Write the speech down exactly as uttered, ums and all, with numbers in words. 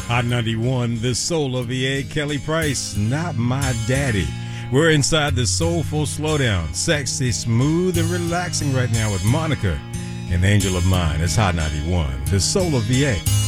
Hot ninety-one, the soul of V A, Kelly Price, Not My Daddy. We're inside the soulful slowdown, sexy, smooth, and relaxing right now with Monica, an angel of mine. It's Hot ninety-one, the soul of V A.